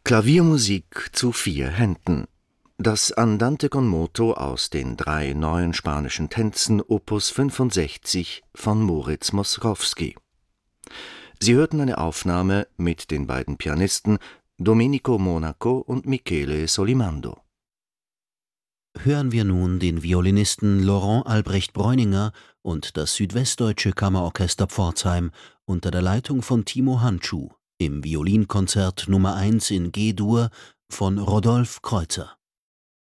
Klaviermusik zu 4 Händen. Das Andante con moto aus den 3 neuen spanischen Tänzen Opus 65 von Moritz Moszkowski. Sie hörten eine Aufnahme mit den beiden Pianisten Domenico Monaco und Michele Solimando. Hören wir nun den Violinisten Laurent Albrecht Breuninger und das Südwestdeutsche Kammerorchester Pforzheim unter der Leitung von Timo Handschuh im Violinkonzert Nummer 1 in G-Dur von Rodolphe Kreutzer.